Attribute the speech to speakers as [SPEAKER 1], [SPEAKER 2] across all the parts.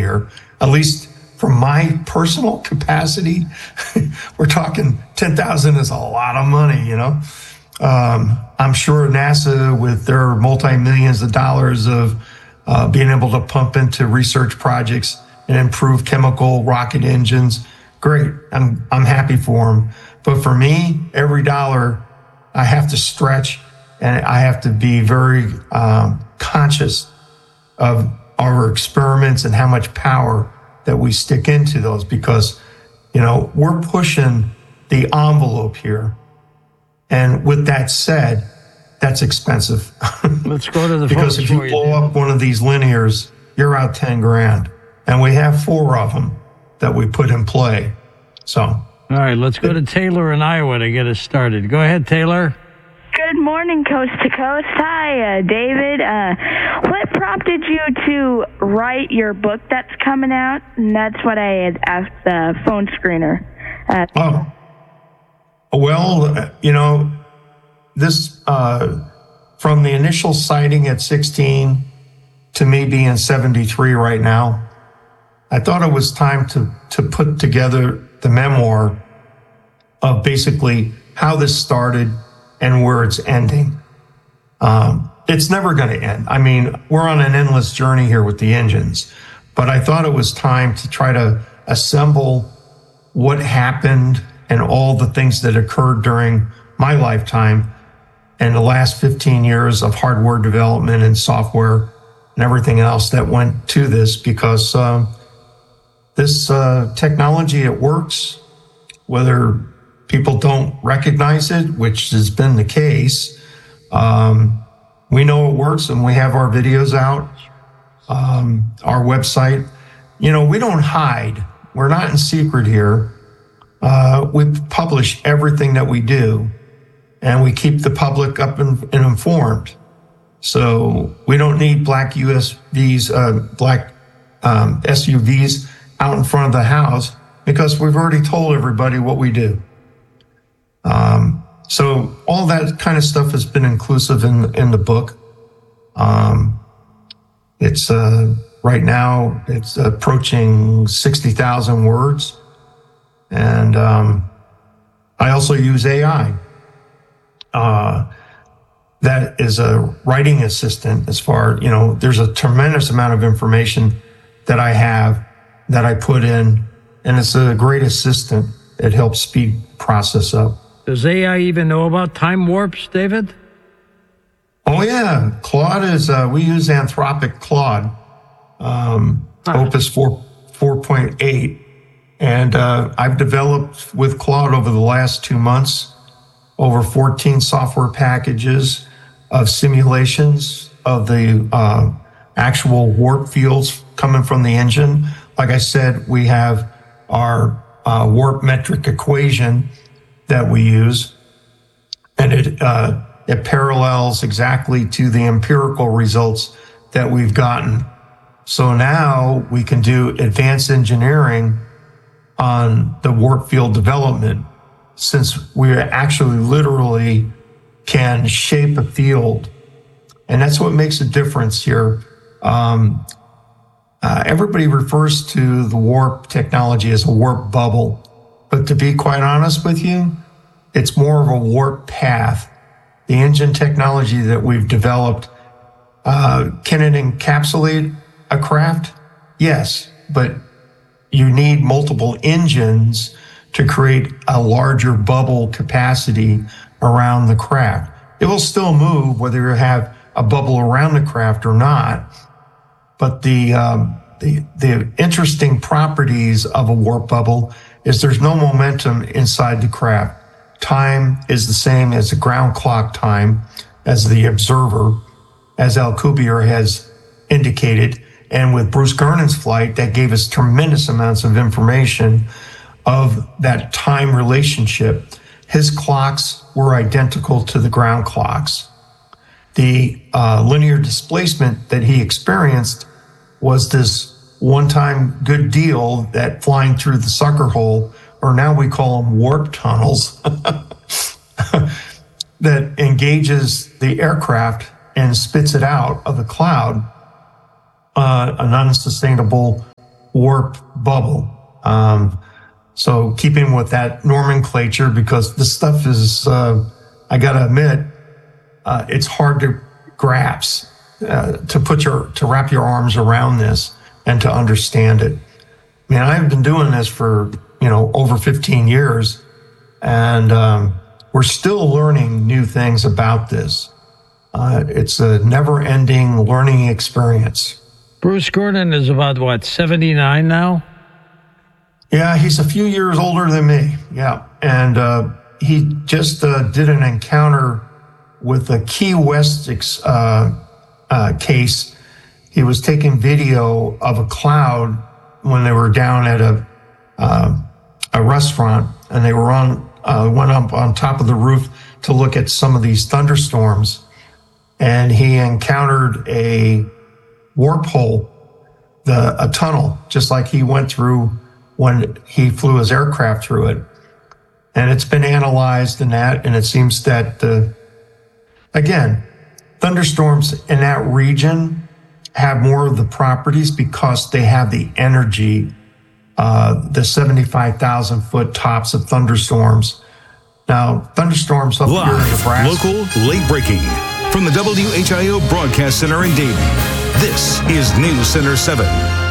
[SPEAKER 1] here, at least from my personal capacity. We're talking 10,000 is a lot of money, you know. I'm sure NASA, with their multi-millions of dollars of being able to pump into research projects and improve chemical rocket engines, great. I'm happy for them. But for me, every dollar I have to stretch, and I have to be very conscious of our experiments and how much power that we stick into those, because, you know, we're pushing the envelope here. And with that said, that's expensive.
[SPEAKER 2] Let's go to the
[SPEAKER 1] because if you blow up one of these linears, you're out 10 grand. And we have 4 of them that we put in play. So.
[SPEAKER 2] All right, let's go to Taylor in Iowa to get us started. Go ahead, Taylor.
[SPEAKER 3] Good morning, Coast to Coast. Hi, David. What prompted you to write your book that's coming out? And that's what I had asked the phone screener.
[SPEAKER 1] Well, you know, this, from the initial sighting at 16 to me being 73 right now, I thought it was time to put together the memoir of basically how this started and where it's ending. It's never going to end. I mean, we're on an endless journey here with the engines, but I thought it was time to try to assemble what happened and all the things that occurred during my lifetime and the last 15 years of hardware development and software and everything else that went to this, because this technology, it works, whether people don't recognize it, which has been the case. We know it works, and we have our videos out, our website. You know, we don't hide. We're not in secret here. We publish everything that we do, and we keep the public up and informed. So we don't need black USVs, black SUVs out in front of the house, because we've already told everybody what we do. So all that kind of stuff has been inclusive in the book. It's right now it's approaching 60,000 words, and I also use AI. That is a writing assistant. As far, you know, there's a tremendous amount of information that I have that I put in, and it's a great assistant. It helps speed process up.
[SPEAKER 2] Does AI even know about time warps, David?
[SPEAKER 1] Oh, yeah. Claude is, we use Anthropic Claude, Opus 4.8. And I've developed with Claude over the last 2 months over 14 software packages of simulations of the actual warp fields coming from the engine. Like I said, we have our warp metric equation that we use, and it parallels exactly to the empirical results that we've gotten. So now we can do advanced engineering on the warp field development, since we actually literally can shape a field. And that's what makes a difference here. Everybody refers to the warp technology as a warp bubble. But to be quite honest with you, it's more of a warp path. The engine technology that we've developed, can it encapsulate a craft? Yes, but you need multiple engines to create a larger bubble capacity around the craft. It will still move whether you have a bubble around the craft or not. But the interesting properties of a warp bubble is there's no momentum inside the craft. Time is the same as the ground clock time as the observer, as Alcubierre has indicated. And with Bruce Gernon's flight, that gave us tremendous amounts of information of that time relationship. His clocks were identical to the ground clocks. The linear displacement that he experienced was this one-time good deal that flying through the sucker hole, or now we call them warp tunnels, that engages the aircraft and spits it out of the cloud, an unsustainable warp bubble. So keeping with that nomenclature, because this stuff is, I gotta admit, it's hard to grasp, to wrap your arms around this and to understand it. Man, I've been doing this for, over 15 years, and we're still learning new things about this. It's a never-ending learning experience.
[SPEAKER 2] Bruce Gordon is about, 79 now?
[SPEAKER 1] Yeah, he's a few years older than me. Yeah. And he just did an encounter with the Key West case. He was taking video of a cloud when they were down at a restaurant, and they were went up on top of the roof to look at some of these thunderstorms. And he encountered a warp hole, a tunnel, just like he went through when he flew his aircraft through it. And it's been analyzed in that, and it seems that, again, thunderstorms in that region have more of the properties because they have the energy, the 75,000 foot tops of thunderstorms. Now, thunderstorms up here in Nebraska.
[SPEAKER 4] Local, late breaking. From the WHIO Broadcast Center in Dayton, this is News Center 7.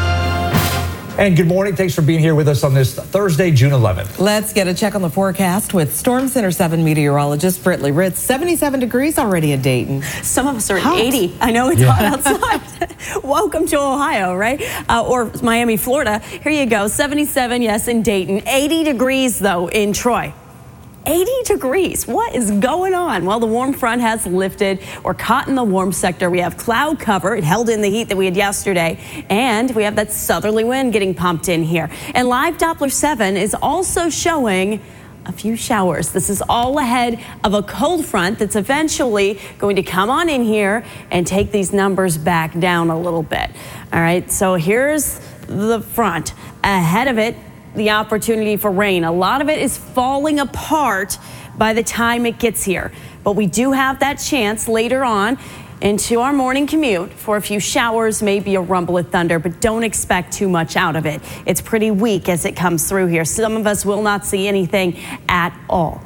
[SPEAKER 5] And good morning. Thanks for being here with us on this Thursday, June 11th.
[SPEAKER 6] Let's get a check on the forecast with Storm Center 7 meteorologist Britley Ritz. 77 degrees already in Dayton.
[SPEAKER 7] Some of us are at 80. I know it's hot outside. Welcome to Ohio, right? Or Miami, Florida. Here you go. 77, yes, in Dayton. 80 degrees, though, in Troy. 80 degrees. What is going on? Well, the warm front has lifted. We're caught in the warm sector. We have cloud cover. It held in the heat that we had yesterday. And we have that southerly wind getting pumped in here. And live Doppler 7 is also showing a few showers. This is all ahead of a cold front that's eventually going to come on in here and take these numbers back down a little bit. All right, so here's the front. Ahead of it, the opportunity for rain. A lot of it is falling apart by the time it gets here. But we do have that chance later on into our morning commute for a few showers, maybe a rumble of thunder, but don't expect too much out of it. It's pretty weak as it comes through here. Some of us will not see anything at all.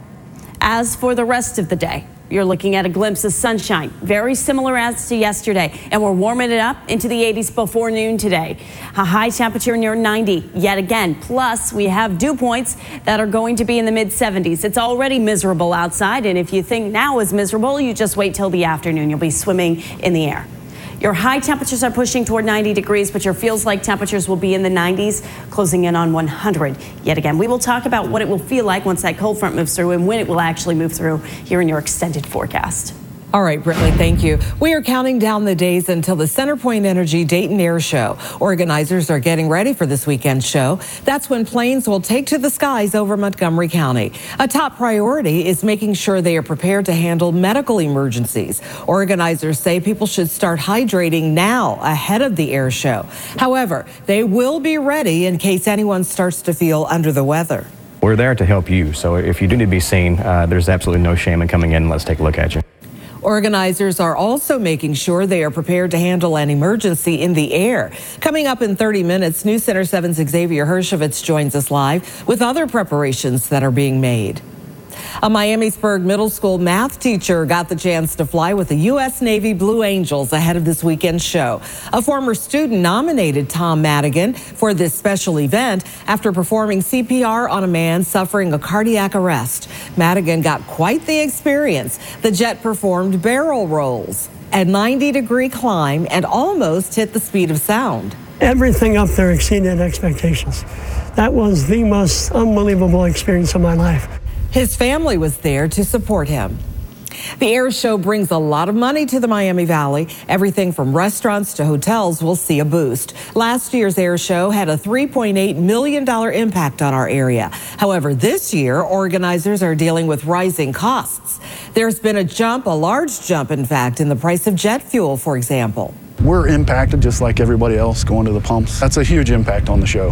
[SPEAKER 7] As for the rest of the day, you're looking at a glimpse of sunshine, very similar as to yesterday, and we're warming it up into the 80s before noon today. A high temperature near 90 yet again. Plus, we have dew points that are going to be in the mid 70s. It's already miserable outside, and if you think now is miserable, you just wait till the afternoon. You'll be swimming in the air. Your high temperatures are pushing toward 90 degrees, but your feels like temperatures will be in the 90s, closing in on 100 yet again. We will talk about what it will feel like once that cold front moves through and when it will actually move through here in your extended forecast.
[SPEAKER 6] All right, Britley, thank you. We are counting down the days until the CenterPoint Energy Dayton Air Show. Organizers are getting ready for this weekend show. That's when planes will take to the skies over Montgomery County. A top priority is making sure they are prepared to handle medical emergencies. Organizers say people should start hydrating now ahead of the air show. However, they will be ready in case anyone starts to feel under the weather.
[SPEAKER 8] We're there to help you, so if you do need to be seen, there's absolutely no shame in coming in and let's take a look at you.
[SPEAKER 6] Organizers are also making sure they are prepared to handle an emergency in the air. Coming up in 30 minutes, News Center 7's Xavier Hershovitz joins us live with other preparations that are being made. A Miamisburg middle school math teacher got the chance to fly with the U.S. Navy Blue Angels ahead of this weekend's show. A former student nominated Tom Madigan for this special event after performing CPR on a man suffering a cardiac arrest. Madigan got quite the experience. The jet performed barrel rolls, a 90-degree climb, and almost hit the speed of sound.
[SPEAKER 9] Everything up there exceeded expectations. That was the most unbelievable experience of my life.
[SPEAKER 6] His family was there to support him. The air show brings a lot of money to the Miami Valley. Everything from restaurants to hotels will see a boost. Last year's air show had a $3.8 million impact on our area. However, this year, organizers are dealing with rising costs. There's been a large jump, in fact, in the price of jet fuel, for example.
[SPEAKER 10] We're impacted just like everybody else going to the pumps. That's a huge impact on the show.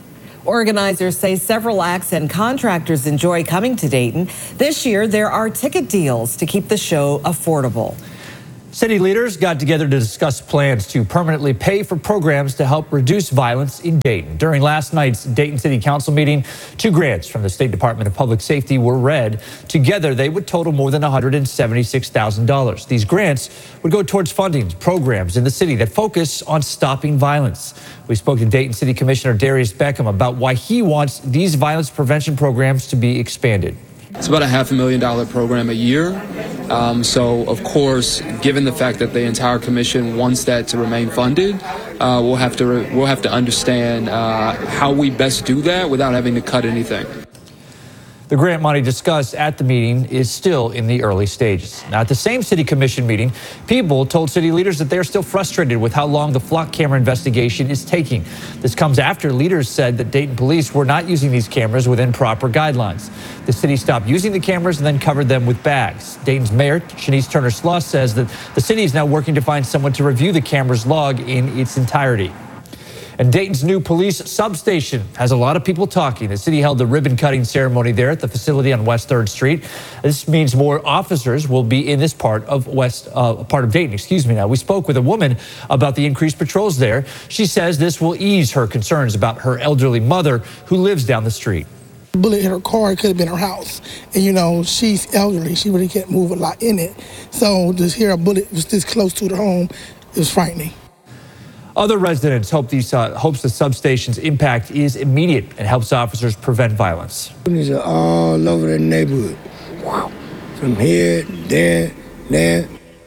[SPEAKER 6] Organizers say several acts and contractors enjoy coming to Dayton. This year, there are ticket deals to keep the show affordable.
[SPEAKER 5] City leaders got together to discuss plans to permanently pay for programs to help reduce violence in Dayton. During last night's Dayton City Council meeting, 2 grants from the State Department of Public Safety were read. Together, they would total more than $176,000. These grants would go towards funding programs in the city that focus on stopping violence. We spoke to Dayton City Commissioner Darius Beckham about why he wants these violence prevention programs to be expanded.
[SPEAKER 11] It's about a $500,000 program a year. So, of course, given the fact that the entire commission wants that to remain funded, we'll have to understand how we best do that without having to cut anything.
[SPEAKER 5] The grant money discussed at the meeting is still in the early stages. Now, at the same city commission meeting, people told city leaders that they're still frustrated with how long the flock camera investigation is taking. This comes after leaders said that Dayton police were not using these cameras within proper guidelines. The city stopped using the cameras and then covered them with bags. Dayton's mayor, Shanice Turner-Sloss, says that the city is now working to find someone to review the camera's log in its entirety. And Dayton's new police substation has a lot of people talking. The city held the ribbon-cutting ceremony there at the facility on West 3rd Street. This means more officers will be in this part of Dayton. Now, we spoke with a woman about the increased patrols there. She says this will ease her concerns about her elderly mother who lives down the street.
[SPEAKER 12] Bullet hit her car, it could have been her house. And, she's elderly. She really can't move a lot in it. So to hear a bullet was this close to her home, it was frightening.
[SPEAKER 5] Other residents hopes the substation's impact is immediate and helps officers prevent violence.
[SPEAKER 13] Police are all over the neighborhood. From here, there.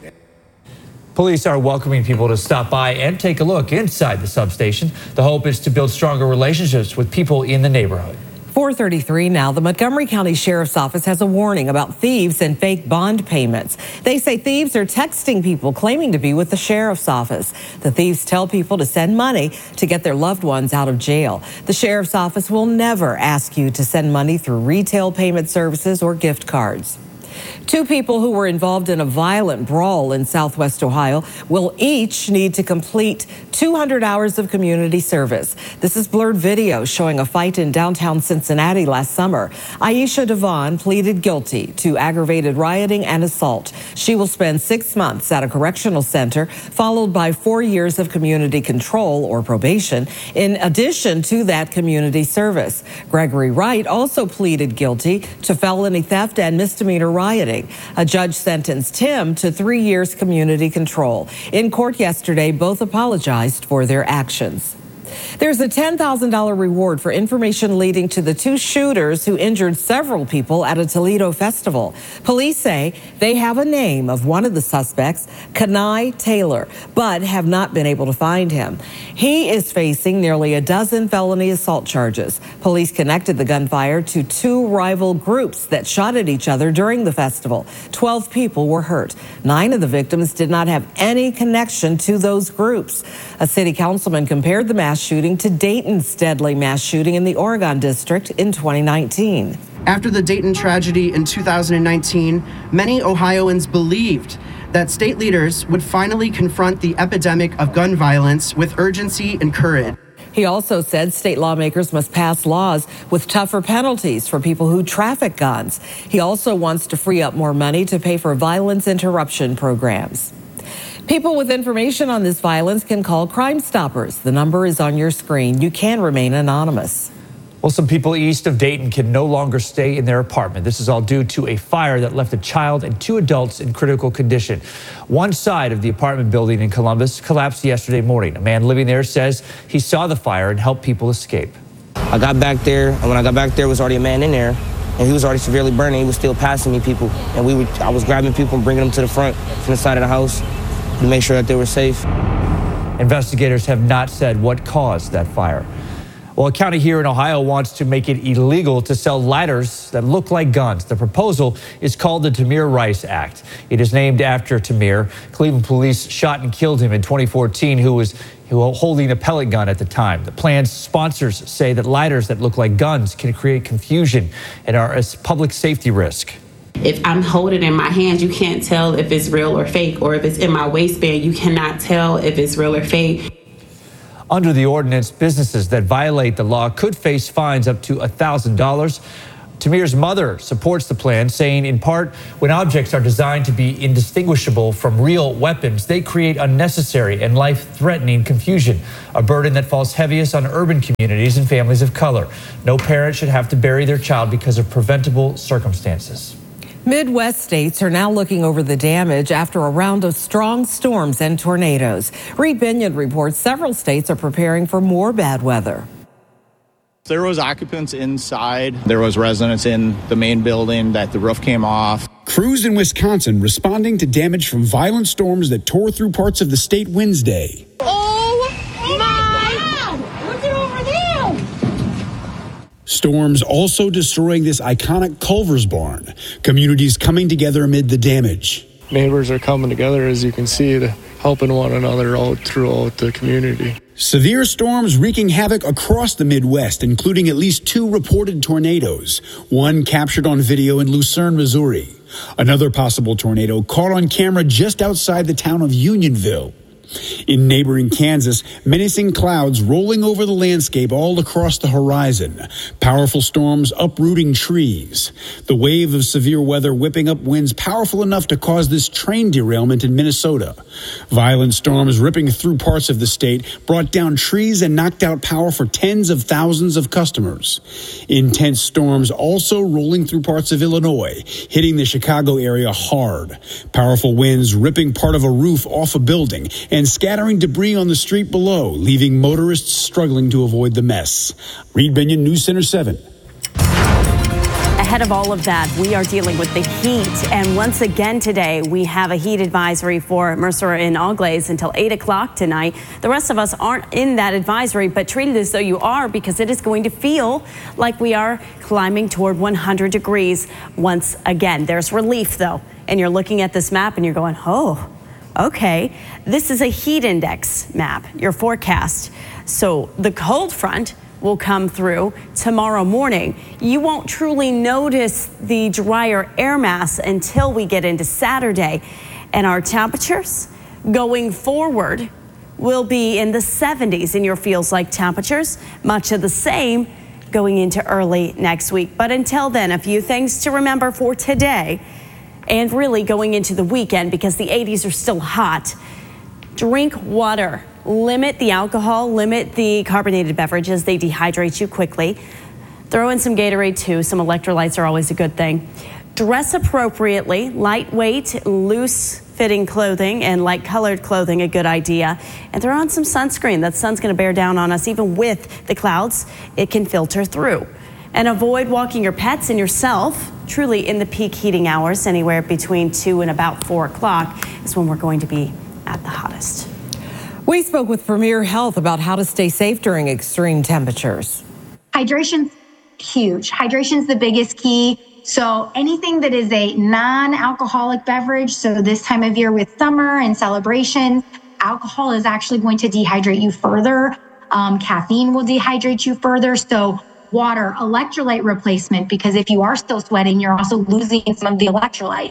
[SPEAKER 5] Police are welcoming people to stop by and take a look inside the substation. The hope is to build stronger relationships with people in the neighborhood.
[SPEAKER 6] 4:33 now. The Montgomery County Sheriff's Office has a warning about thieves and fake bond payments. They say thieves are texting people claiming to be with the Sheriff's Office. The thieves tell people to send money to get their loved ones out of jail. The Sheriff's Office will never ask you to send money through retail payment services or gift cards. 2 people who were involved in a violent brawl in Southwest Ohio will each need to complete 200 hours of community service. This is blurred video showing a fight in downtown Cincinnati last summer. Aisha Devon pleaded guilty to aggravated rioting and assault. She will spend 6 months at a correctional center, followed by 4 years of community control or probation, in addition to that community service. Gregory Wright also pleaded guilty to felony theft and misdemeanor rioting. A judge sentenced him to 3 years community control. In court yesterday, both apologized for their actions. There's a $10,000 reward for information leading to the 2 shooters who injured several people at a Toledo festival. Police say they have a name of one of the suspects, Kenai Taylor, but have not been able to find him. He is facing nearly a dozen felony assault charges. Police connected the gunfire to 2 rival groups that shot at each other during the festival. 12 people were hurt. 9 of the victims did not have any connection to those groups. A city councilman compared the mass shooting to Dayton's deadly mass shooting in the Oregon district in 2019.
[SPEAKER 14] After the Dayton tragedy in 2019, many Ohioans believed that state leaders would finally confront the epidemic of gun violence with urgency and courage.
[SPEAKER 6] He also said state lawmakers must pass laws with tougher penalties for people who traffic guns. He also wants to free up more money to pay for violence interruption programs. People with information on this violence can call Crime Stoppers. The number is on your screen. You can remain anonymous.
[SPEAKER 5] Well, some people east of Dayton can no longer stay in their apartment. This is all due to a fire that left a child and 2 adults in critical condition. One side of the apartment building in Columbus collapsed yesterday morning. A man living there says he saw the fire and helped people escape.
[SPEAKER 15] I got back there, and when I got back there, was already a man in there, and he was already severely burning. He was still passing me people, and I was grabbing people and bringing them to the front from the side of the house to make sure that they were safe.
[SPEAKER 5] Investigators have not said what caused that fire. Well, a county here in Ohio wants to make it illegal to sell lighters that look like guns. The proposal is called the Tamir Rice Act. It is named after Tamir. Cleveland police shot and killed him in 2014, who was holding a pellet gun at the time. The plan's sponsors say that lighters that look like guns can create confusion and are a public safety risk.
[SPEAKER 16] If I'm holding it in my hands, you can't tell if it's real or fake, or if it's in my waistband, you cannot tell if it's real or fake.
[SPEAKER 5] Under the ordinance, businesses that violate the law could face fines up to $1,000. Tamir's mother supports the plan, saying in part, when objects are designed to be indistinguishable from real weapons, they create unnecessary and life-threatening confusion, a burden that falls heaviest on urban communities and families of color. No parent should have to bury their child because of preventable circumstances.
[SPEAKER 6] Midwest states are now looking over the damage after a round of strong storms and tornadoes. Reed Binion reports several states are preparing for more bad weather.
[SPEAKER 17] There was occupants inside. There was residents in the main building that the roof came off.
[SPEAKER 18] Crews in Wisconsin responding to damage from violent storms that tore through parts of the state Wednesday.
[SPEAKER 19] Oh my God! Look at over there!
[SPEAKER 18] Storms also destroying this iconic Culver's barn. Communities coming together amid the damage.
[SPEAKER 20] Neighbors are coming together, as you can see, to helping one another out throughout the community.
[SPEAKER 18] Severe storms wreaking havoc across the Midwest, including at least 2 reported tornadoes, one captured on video in Lucerne, Missouri. Another possible tornado caught on camera just outside the town of Unionville. In neighboring Kansas, menacing clouds rolling over the landscape all across the horizon. Powerful storms uprooting trees. The wave of severe weather whipping up winds powerful enough to cause this train derailment in Minnesota. Violent storms ripping through parts of the state brought down trees and knocked out power for tens of thousands of customers. Intense storms also rolling through parts of Illinois, hitting the Chicago area hard. Powerful winds ripping part of a roof off a building and scattering debris on the street below, leaving motorists struggling to avoid the mess. Reed Binion, News Center 7.
[SPEAKER 7] Ahead of all of that, we are dealing with the heat. And once again today, we have a heat advisory for Mercer and Auglaize until 8 o'clock tonight. The rest of us aren't in that advisory, but treat it as though you are, because it is going to feel like we are climbing toward 100 degrees once again. There's relief, though. And you're looking at this map and you're going, oh, okay, this is a heat index map, your forecast. So the cold front will come through tomorrow morning. You won't truly notice the drier air mass until we get into Saturday. And our temperatures going forward will be in the 70s in your feels like temperatures, much of the same going into early next week. But until then, a few things to remember for today and really going into the weekend, because the 80s are still hot. Drink water. Limit the alcohol, limit the carbonated beverages. They dehydrate you quickly. Throw in some Gatorade too. Some electrolytes are always a good thing. Dress appropriately. Lightweight, loose fitting clothing and light colored clothing, a good idea. And throw on some sunscreen. That sun's going to bear down on us. Even with the clouds, it can filter through. And avoid walking your pets and yourself truly in the peak heating hours. Anywhere between 2 and about 4 o'clock is when we're going to be at the hottest.
[SPEAKER 6] We spoke with Premier Health about how to stay safe during extreme temperatures.
[SPEAKER 21] Hydration's huge. Hydration's the biggest key. So anything that is a non-alcoholic beverage, so this time of year with summer and celebration, alcohol is actually going to dehydrate you further. Caffeine will dehydrate you further. So water, electrolyte replacement, because if you are still sweating, you're also losing some of the electrolyte.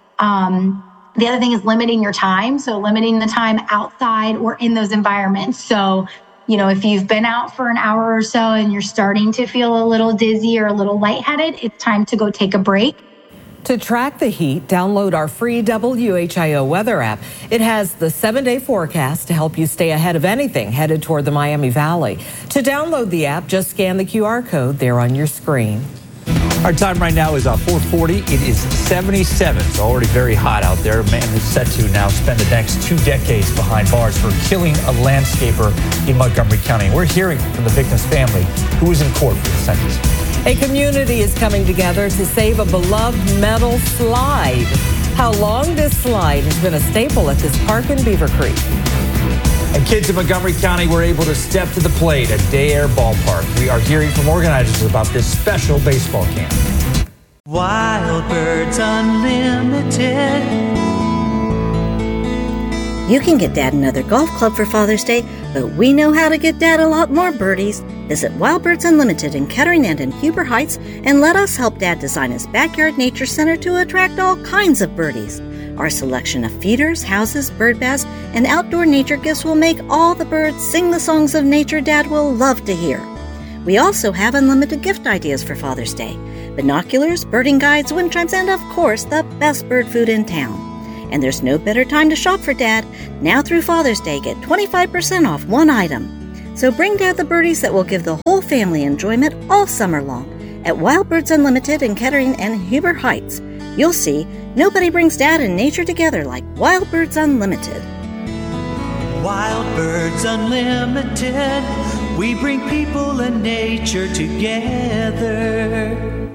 [SPEAKER 21] The other thing is limiting your time. So limiting the time outside or in those environments. So, you know, if you've been out for an hour or so and you're starting to feel a little dizzy or a little lightheaded, it's time to go take a break.
[SPEAKER 6] To track the heat, download our free WHIO weather app. It has the 7-day forecast to help you stay ahead of anything headed toward the Miami Valley. To download the app, just scan the QR code there on your screen.
[SPEAKER 5] Our time right now is 4:40. It is 77. It's already very hot out there. A man is set to now spend the next 2 decades behind bars for killing a landscaper in Montgomery County. We're hearing from the victim's family, who is in court for the sentence.
[SPEAKER 6] A community is coming together to save a beloved metal slide. How long this slide has been a staple at this park in Beaver Creek.
[SPEAKER 5] And kids in Montgomery County were able to step to the plate at Day Air Ballpark. We are hearing from organizers about this special baseball camp.
[SPEAKER 22] Wild Birds Unlimited.
[SPEAKER 23] You can get Dad another golf club for Father's Day, but we know how to get Dad a lot more birdies. Visit Wild Birds Unlimited in Kettering and in Huber Heights and let us help Dad design his backyard nature center to attract all kinds of birdies. Our selection of feeders, houses, bird baths, and outdoor nature gifts will make all the birds sing the songs of nature Dad will love to hear. We also have unlimited gift ideas for Father's Day. Binoculars, birding guides, wind chimes, and of course, the best bird food in town. And there's no better time to shop for Dad. Now through Father's Day, get 25% off one item. So bring Dad the birdies that will give the whole family enjoyment all summer long at Wild Birds Unlimited in Kettering and Huber Heights. You'll see, nobody brings Dad and nature together like Wild Birds Unlimited.
[SPEAKER 22] Wild Birds Unlimited, we bring people and nature together.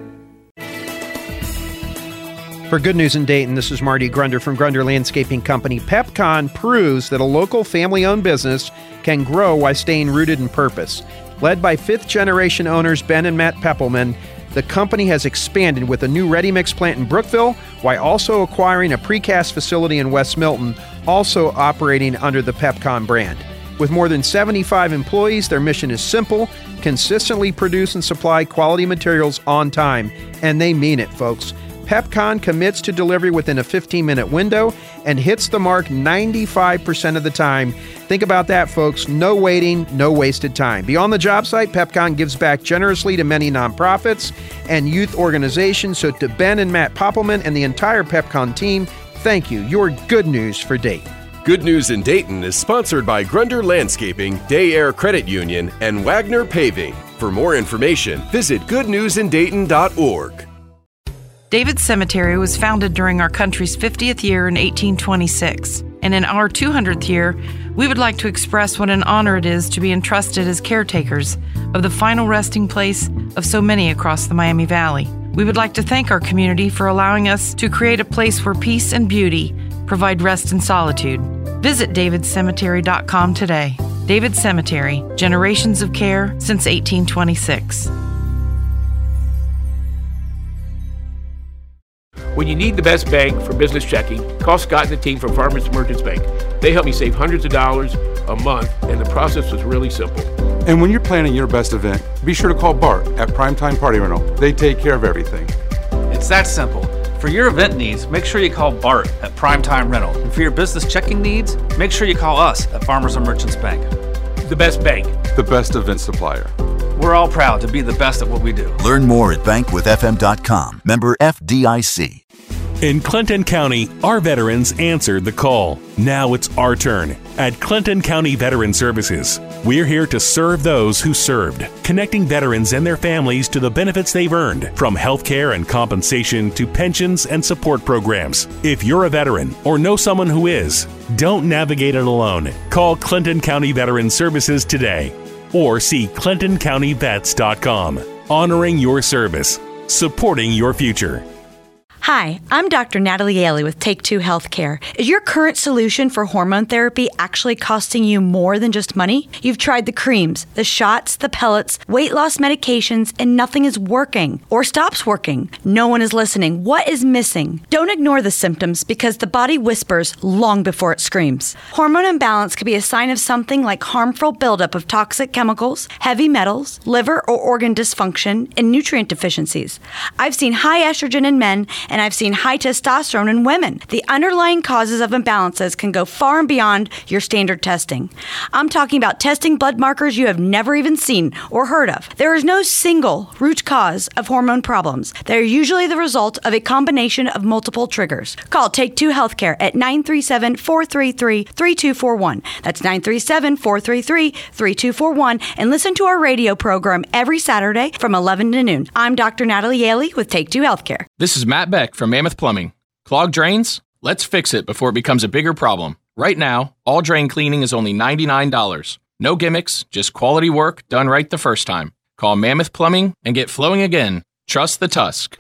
[SPEAKER 1] For Good News in Dayton, this is Marty Grunder from Grunder Landscaping Company. PepCon proves that a local family-owned business can grow while staying rooted in purpose. Led by fifth-generation owners Ben and Matt Peppelman, the company has expanded with a new ready-mix plant in Brookville while also acquiring a precast facility in West Milton, also operating under the PepCon brand. With more than 75 employees, their mission is simple: consistently produce and supply quality materials on time. And they mean it, folks. PepCon commits to delivery within a 15-minute window and hits the mark 95% of the time. Think about that, folks. No waiting, no wasted time. Beyond the job site, PepCon gives back generously to many nonprofits and youth organizations. So to Ben and Matt Poppelman and the entire PepCon team, thank you. You're good news for Dayton.
[SPEAKER 2] Good News in Dayton is sponsored by Grunder Landscaping, Day Air Credit Union, and Wagner Paving. For more information, visit goodnewsindayton.org.
[SPEAKER 3] David Cemetery was founded during our country's 50th year in 1826. And in our 200th year, we would like to express what an honor it is to be entrusted as caretakers of the final resting place of so many across the Miami Valley. We would like to thank our community for allowing us to create a place where peace and beauty provide rest and solitude. Visit davidcemetery.com today. David Cemetery, generations of care since 1826.
[SPEAKER 24] When you need the best bank for business checking, call Scott and the team from Farmers Merchants Bank. They helped me save hundreds of dollars a month, and the process was really simple.
[SPEAKER 25] And when you're planning your best event, be sure to call Bart at Primetime Party Rental. They take care of everything.
[SPEAKER 26] It's that simple. For your event needs, make sure you call Bart at Primetime Rental. And for your business checking needs, make sure you call us at Farmers and Merchants Bank.
[SPEAKER 24] The best bank.
[SPEAKER 25] The best event supplier.
[SPEAKER 26] We're all proud to be the best at what we do.
[SPEAKER 27] Learn more at bankwithfm.com. Member FDIC.
[SPEAKER 28] In Clinton County, our veterans answered the call. Now it's our turn. At Clinton County Veteran Services, we're here to serve those who served, connecting veterans and their families to the benefits they've earned, from health care and compensation to pensions and support programs. If you're a veteran or know someone who is, don't navigate it alone. Call Clinton County Veteran Services today or see ClintonCountyVets.com. Honoring your service, supporting your future.
[SPEAKER 29] Hi, I'm Dr. Natalie Yaley with Take Two Healthcare. Is your current solution for hormone therapy actually costing you more than just money? You've tried the creams, the shots, the pellets, weight loss medications, and nothing is working or stops working. No one is listening. What is missing? Don't ignore the symptoms because the body whispers long before it screams. Hormone imbalance could be a sign of something like harmful buildup of toxic chemicals, heavy metals, liver or organ dysfunction, and nutrient deficiencies. I've seen high estrogen in men, and I've seen high testosterone in women. The underlying causes of imbalances can go far and beyond your standard testing. I'm talking about testing blood markers you have never even seen or heard of. There is no single root cause of hormone problems. They're usually the result of a combination of multiple triggers. Call Take Two Healthcare at 937-433-3241. That's 937-433-3241, and listen to our radio program every Saturday from 11 to noon. I'm Dr. Natalie Yaley with Take Two Healthcare.
[SPEAKER 30] This is Matt Beck from Mammoth Plumbing. Clogged drains? Let's fix it before it becomes a bigger problem. Right now, all drain cleaning is only $99. No gimmicks, just quality work done right the first time. Call Mammoth Plumbing and get flowing again. Trust the Tusk.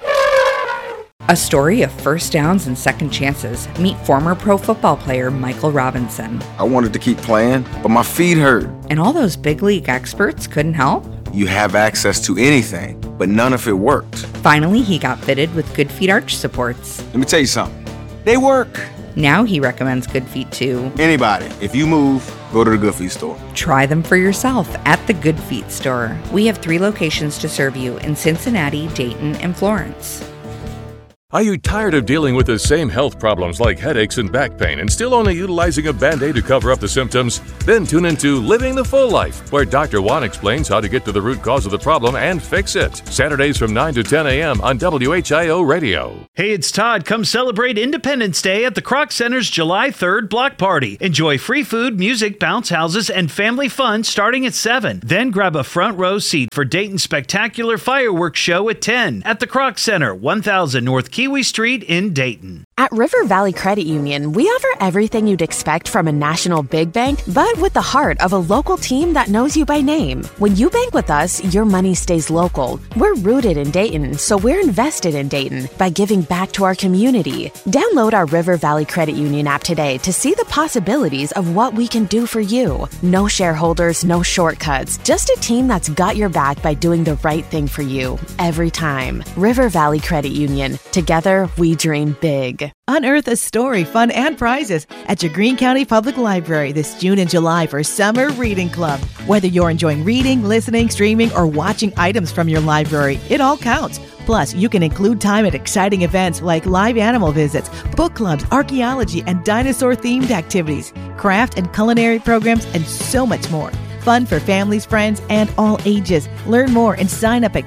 [SPEAKER 31] A story of first downs and second chances. Meet former pro football player Michael Robinson.
[SPEAKER 32] I wanted to keep playing, but my feet hurt.
[SPEAKER 31] And all those big league experts couldn't help?
[SPEAKER 32] You have access to anything, but none of it worked.
[SPEAKER 31] Finally, he got fitted with Good Feet arch supports.
[SPEAKER 32] Let me tell you something. They work.
[SPEAKER 31] Now he recommends Good Feet to
[SPEAKER 32] anybody. If you move, go to the Good Feet store.
[SPEAKER 31] Try them for yourself at the Good Feet store. We have 3 locations to serve you in Cincinnati, Dayton, and Florence.
[SPEAKER 4] Are you tired of dealing with the same health problems like headaches and back pain and still only utilizing a Band-Aid to cover up the symptoms? Then tune into Living the Full Life, where Dr. Juan explains how to get to the root cause of the problem and fix it. Saturdays from 9 to 10 a.m. on WHIO Radio.
[SPEAKER 8] Hey, it's Todd. Come celebrate Independence Day at the Kroc Center's July 3rd block party. Enjoy free food, music, bounce houses, and family fun starting at 7. Then grab a front row seat for Dayton's spectacular fireworks show at 10 at the Kroc Center, 1000 North Kiwi Street in Dayton.
[SPEAKER 9] At River Valley Credit Union, we offer everything you'd expect from a national big bank, but with the heart of a local team that knows you by name. When you bank with us, your money stays local. We're rooted in Dayton, so we're invested in Dayton by giving back to our community. Download our River Valley Credit Union app today to see the possibilities of what we can do for you. No shareholders, no shortcuts, just a team that's got your back by doing the right thing for you every time. River Valley Credit Union. Together, we dream big.
[SPEAKER 10] Unearth a story, fun, and prizes at your Greene County Public Library this June and July for Summer Reading Club. Whether you're enjoying reading, listening, streaming, or watching items from your library, it all counts. Plus, you can include time at exciting events like live animal visits, book clubs, archaeology, and dinosaur-themed activities, craft and culinary programs, and so much more. Fun for families, friends, and all ages. Learn more and sign up at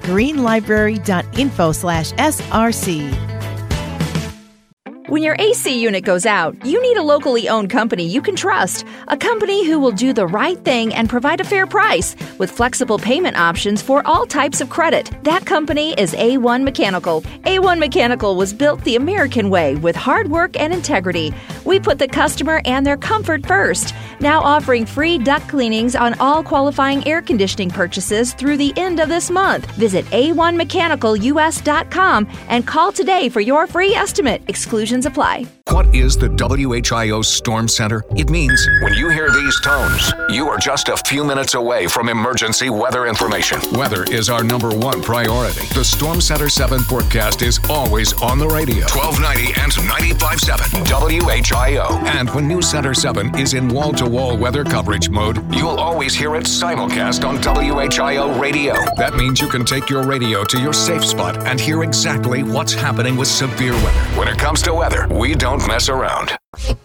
[SPEAKER 10] greenlibrary.info/SRC.
[SPEAKER 31] When your AC unit goes out, you need a locally owned company you can trust. A company who will do the right thing and provide a fair price with flexible payment options for all types of credit. That company is A1 Mechanical. A1 Mechanical was built the American way with hard work and integrity. We put the customer and their comfort first. Now offering free duct cleanings on all qualifying air conditioning purchases through the end of this month. Visit a1mechanicalus.com and call today for your free estimate. Exclusions apply.
[SPEAKER 11] What is the WHIO Storm Center? It means when you hear these tones, you are just a few minutes away from emergency weather information. Weather is our #1 priority. The Storm Center 7 forecast is always on the radio. 1290 and 95.7 WHIO. And when News Center 7 is in wall-to-wall weather coverage mode, you'll always hear it simulcast on WHIO radio. That means you can take your radio to your safe spot and hear exactly what's happening with severe weather. When it comes to weather, we don't mess around.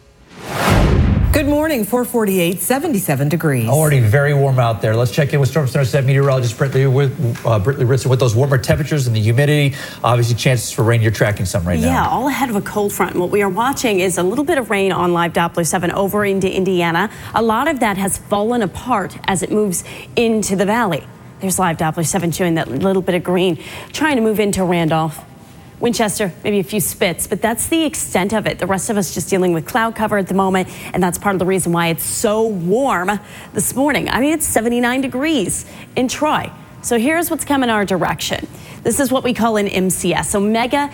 [SPEAKER 6] Good morning, 448, 77 degrees.
[SPEAKER 5] Already very warm out there. Let's check in with Storm Center 7 meteorologist Brittany Ritson with those warmer temperatures and the humidity. Obviously, chances for rain. You're tracking some right now.
[SPEAKER 7] Yeah, all ahead of a cold front. What we are watching is a little bit of rain on live Doppler 7 over into Indiana. A lot of that has fallen apart as it moves into the valley. There's live Doppler 7 showing that little bit of green, trying to move into Randolph. Winchester, maybe a few spits, but that's the extent of it. The rest of us just dealing with cloud cover at the moment, and that's part of the reason why it's so warm this morning. I mean, it's 79 degrees in Troy. So here's what's coming our direction. This is what we call an MCS, so a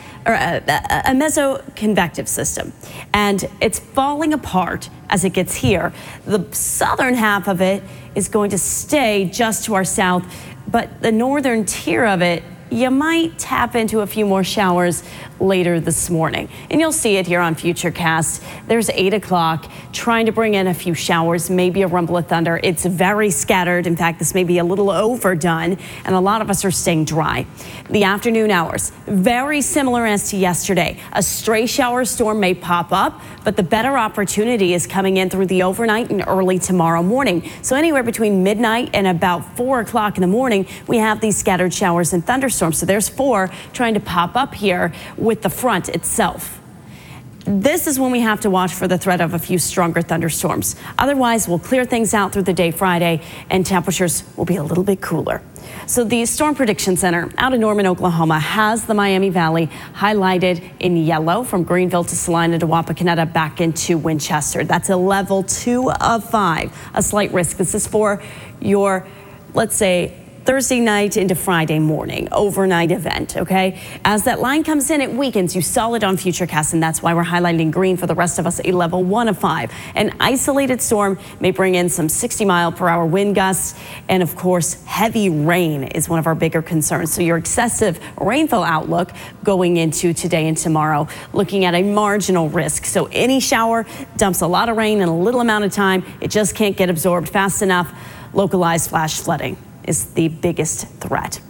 [SPEAKER 7] mesoconvective system, and it's falling apart as it gets here. The southern half of it is going to stay just to our south, but the northern tier of it, you might tap into a few more showers later this morning. And you'll see it here on Futurecast. There's 8 o'clock, trying to bring in a few showers, maybe a rumble of thunder. It's very scattered. In fact, this may be a little overdone, and a lot of us are staying dry. The afternoon hours, very similar as to yesterday. A stray shower storm may pop up, but the better opportunity is coming in through the overnight and early tomorrow morning. So anywhere between midnight and about 4 o'clock in the morning, we have these scattered showers and thunderstorms. So there's 4 trying to pop up here with the front itself. This is when we have to watch for the threat of a few stronger thunderstorms. Otherwise, we'll clear things out through the day Friday, and temperatures will be a little bit cooler. So the Storm Prediction Center out of Norman, Oklahoma, has the Miami Valley highlighted in yellow from Greenville to Salina to Wapakoneta back into Winchester. That's a level 2 of 5, a slight risk. This is for your, let's say, Thursday night into Friday morning, overnight event, okay? As that line comes in, it weakens. You saw it on Futurecast, and that's why we're highlighting green for the rest of us, a level 1 of 5. An isolated storm may bring in some 60-mile-per-hour wind gusts, and of course, heavy rain is one of our bigger concerns. So your excessive rainfall outlook going into today and tomorrow, looking at a marginal risk. So any shower dumps a lot of rain in a little amount of time. It just can't get absorbed fast enough. Localized flash flooding is the biggest threat.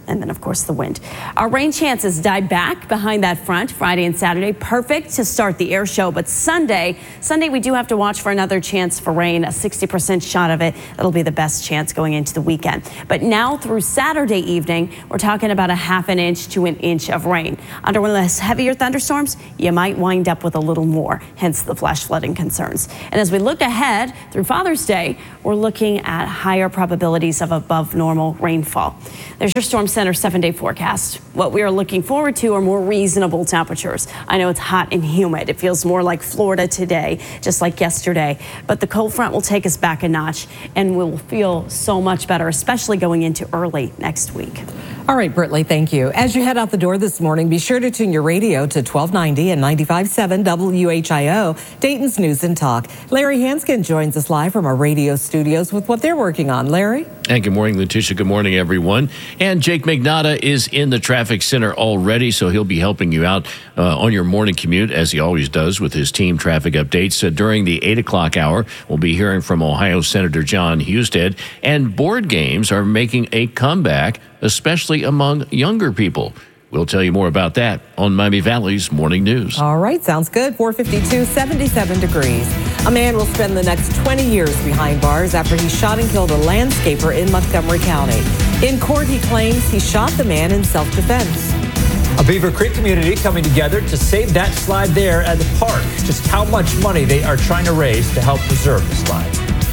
[SPEAKER 7] and then, of course, the wind. Our rain chances died back behind that front Friday and Saturday. Perfect to start the air show. But Sunday, we do have to watch for another chance for rain, a 60% shot of it. That'll be the best chance going into the weekend. But now through Saturday evening, we're talking about a half an inch to an inch of rain. Under one of those heavier thunderstorms, you might wind up with a little more, hence the flash flooding concerns. And as we look ahead through Father's Day, we're looking at higher probabilities of above normal rainfall. There's your Storm Center 7-day forecast. What we are looking forward to are more reasonable temperatures. I know it's hot and humid. It feels more like Florida today, just like yesterday. But the cold front will take us back a notch, and we'll feel so much better, especially going into early next week.
[SPEAKER 6] All right, Britley, thank you. As you head out the door this morning, be sure to tune your radio to 1290 and 95.7 WHIO, Dayton's News and Talk. Larry Hanskin joins us live from our radio studios with what they're working on. Larry?
[SPEAKER 12] And good morning, Letitia. Good morning, everyone. And Jake Magnotta is in the traffic center already, so he'll be helping you out on your morning commute, as he always does with his team traffic updates. During the 8 o'clock hour, we'll be hearing from Ohio Senator John Husted. And board games are making a comeback, especially among younger people. We'll tell you more about that on Miami Valley's Morning News.
[SPEAKER 6] All right, sounds good. 452, 77 degrees. A man will spend the next 20 years behind bars after he shot and killed a landscaper in Montgomery County. In court, he claims he shot the man in self-defense.
[SPEAKER 5] A Beaver Creek community coming together to save that slide there at the park. Just how much money they are trying to raise to help preserve the slide.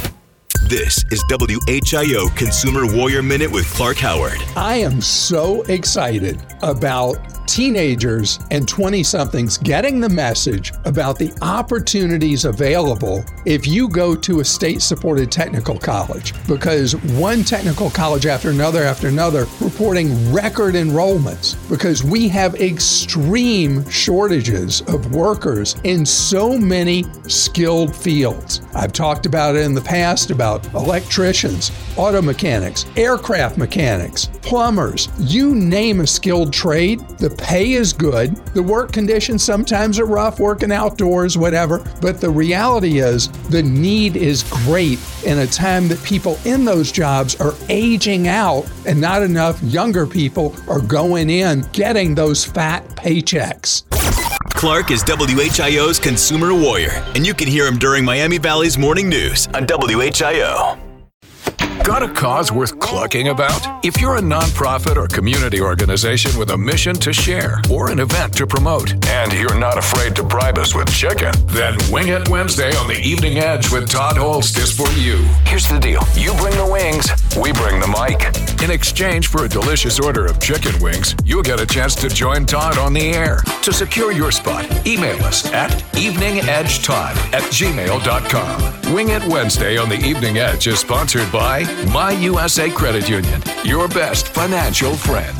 [SPEAKER 13] This is WHIO Consumer Warrior Minute with Clark Howard.
[SPEAKER 14] I am so excited about teenagers and 20-somethings getting the message about the opportunities available if you go to a state-supported technical college, because one technical college after another reporting record enrollments, because we have extreme shortages of workers in so many skilled fields. I've talked about it in the past about electricians, auto mechanics, aircraft mechanics, plumbers, you name a skilled trade. The pay is good. The work conditions sometimes are rough, working outdoors, whatever. But the reality is the need is great in a time that people in those jobs are aging out and not enough younger people are going in getting those fat paychecks.
[SPEAKER 13] Clark is WHIO's Consumer Warrior, and you can hear him during Miami Valley's Morning News on WHIO.
[SPEAKER 15] Got a cause worth clucking about? If you're a nonprofit or community organization with a mission to share or an event to promote, and you're not afraid to bribe us with chicken, then Wing It Wednesday on the Evening Edge with Todd Holst is for you. Here's the deal. You bring the wings, we bring the mic. In exchange for a delicious order of chicken wings, you'll get a chance to join Todd on the air. To secure your spot, email us at eveningedgetodd@gmail.com. Wing It Wednesday on the Evening Edge is sponsored by My USA Credit Union, your best financial friend.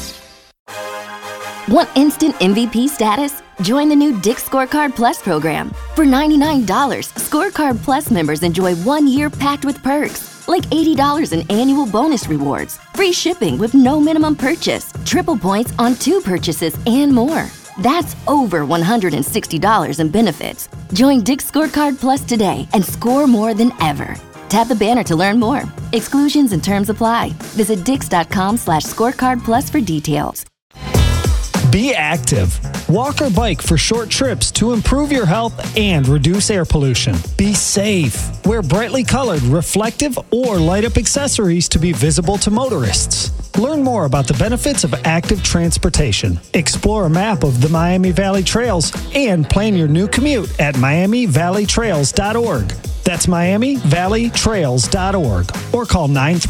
[SPEAKER 16] Want instant MVP status? Join the new Dick's Scorecard Plus program. For $99, Scorecard Plus members enjoy 1 year packed with perks, like $80 in annual bonus rewards, free shipping with no minimum purchase, triple points on 2 purchases, and more. That's over $160 in benefits. Join Dick's Scorecard Plus today and score more than ever. Tap the banner to learn more. Exclusions and terms apply. Visit dix.com/scorecardplus for details.
[SPEAKER 17] Be active. Walk or bike for short trips to improve your health and reduce air pollution. Be safe. Wear brightly colored, reflective, or light-up accessories to be visible to motorists. Learn more about the benefits of active transportation. Explore a map of the Miami Valley Trails and plan your new commute at MiamiValleyTrails.org. That's MiamiValleyTrails.org or call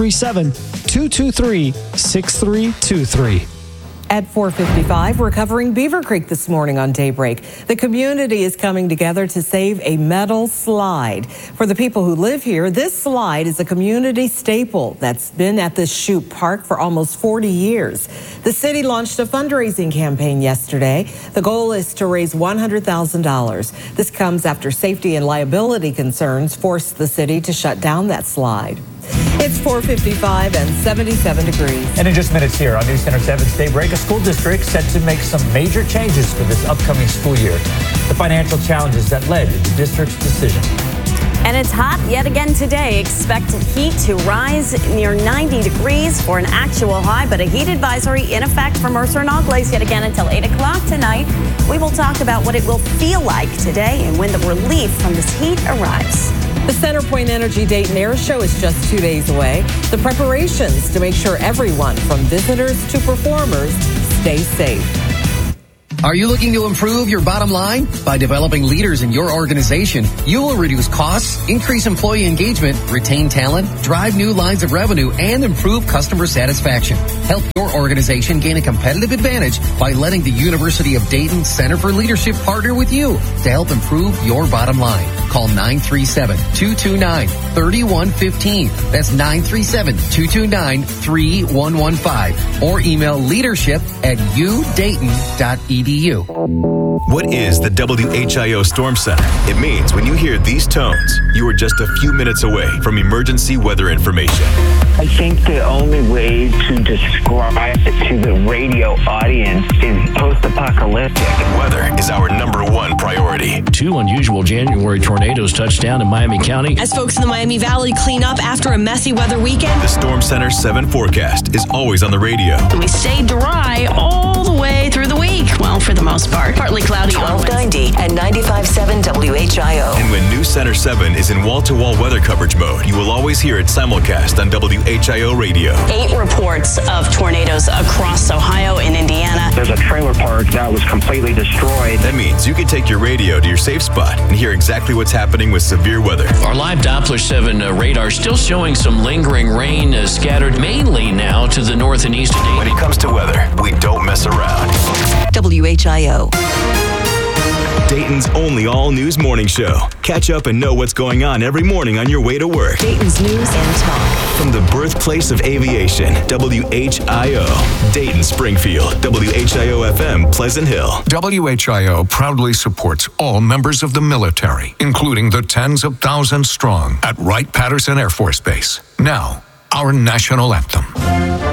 [SPEAKER 17] 937-223-6323.
[SPEAKER 6] At 4:55, we're covering Beaver Creek this morning on Daybreak. The community is coming together to save a metal slide. For the people who live here, this slide is a community staple that's been at this Shoup Park for almost 40 years. The city launched a fundraising campaign yesterday. The goal is to raise $100,000. This comes after safety and liability concerns forced the city to shut down that slide. It's 4:55 and 77 degrees.
[SPEAKER 5] And in just minutes here on News Center 7's Daybreak, a school district set to make some major changes for this upcoming school year. The financial challenges that led to the district's decision.
[SPEAKER 7] And it's hot yet again today. Expect heat to rise near 90 degrees for an actual high, but a heat advisory in effect for Mercer and All Glaze yet again until 8 o'clock tonight. We will talk about what it will feel like today and when the relief from this heat arrives.
[SPEAKER 6] The CenterPoint Energy Dayton Air Show is just 2 days away. The preparations to make sure everyone, from visitors to performers, stay safe.
[SPEAKER 1] Are you looking to improve your bottom line? By developing leaders in your organization, you will reduce costs, increase employee engagement, retain talent, drive new lines of revenue, and improve customer satisfaction. Help your organization gain a competitive advantage by letting the University of Dayton Center for Leadership partner with you to help improve your bottom line. Call 937-229-3115. That's 937-229-3115. Or email leadership@udayton.edu.
[SPEAKER 13] What is the WHIO Storm Center? It means when you hear these tones, you are just a few minutes away from emergency weather information.
[SPEAKER 2] I think the only way to describe it to the radio audience is post-apocalyptic.
[SPEAKER 13] Weather is our #1 priority.
[SPEAKER 12] 2 unusual January tornadoes touched down in Miami County.
[SPEAKER 3] As folks in the Miami Valley clean up after a messy weather weekend.
[SPEAKER 13] The Storm Center 7 forecast is always on the radio.
[SPEAKER 3] We stay dry all the way through the week. Well, for the most part. Partly cloudy.
[SPEAKER 18] 1290 and 95.7 WHIO.
[SPEAKER 13] And when News Center 7 is in wall-to-wall weather coverage mode, you will always hear it simulcast on WHIO radio.
[SPEAKER 3] 8 reports of tornadoes across Ohio and Indiana.
[SPEAKER 2] There's a trailer park that was completely destroyed.
[SPEAKER 13] That means you can take your radio to your safe spot and hear exactly what's happening with severe weather.
[SPEAKER 12] Our live Doppler 7 radar still showing some lingering rain scattered mainly now to the north and east of Dayton.
[SPEAKER 13] When it comes to weather, we don't mess around.
[SPEAKER 18] WHIO.
[SPEAKER 13] Dayton's only all-news morning show. Catch up and know what's going on every morning on your way to work.
[SPEAKER 18] Dayton's news and talk.
[SPEAKER 13] From the birthplace of aviation, WHIO. Dayton, Springfield, WHIO-FM, Pleasant Hill.
[SPEAKER 15] WHIO proudly supports all members of the military, including the tens of thousands strong at Wright-Patterson Air Force Base. Now, our national anthem.